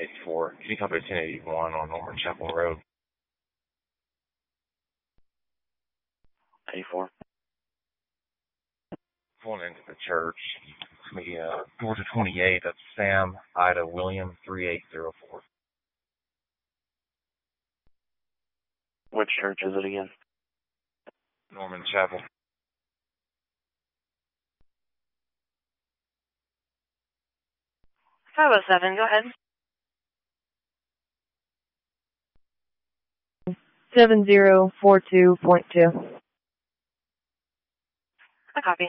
84. Can you copy 1081 on Norman Chapel Road? 84. Pulling into the church. Georgia 28. That's Sam Ida William 3804. Which church is it again? Norman Chapel. 507, go ahead. 7042.2. I copy.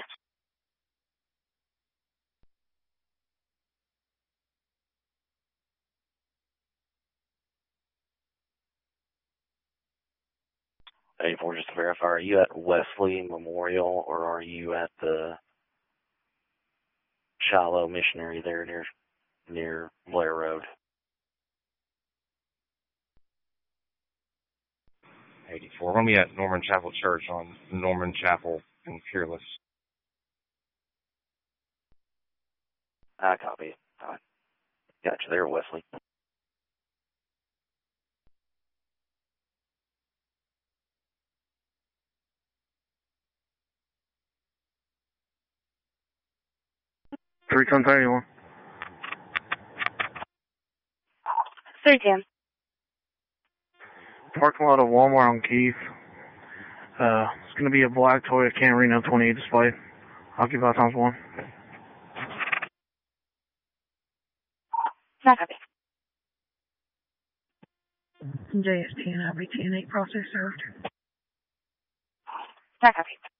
Just to verify, are you at Wesley Memorial or are you at the Shiloh Missionary there near Blair Road? 84. We're going to be at Norman Chapel Church on Norman Chapel and Peerless. I copy. Got you there, Wesley. Three 31. 310. Parking lot of Walmart on Keith. It's going to be a black Toyota Camry, no 28 display. Occupy times 1. I copy. JST and LBT and 8 process served. I copy.